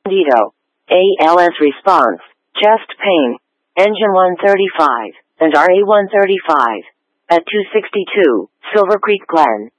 Dito. ALS response. Chest pain. Engine 135 and RA 135 at 262 Silver Creek Glen.